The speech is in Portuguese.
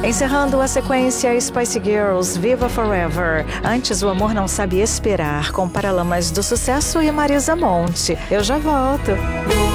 Encerrando a sequência Spice Girls, Viva Forever. Antes, O Amor Não Sabe Esperar, com Paralamas do Sucesso e Marisa Monte. Eu já volto.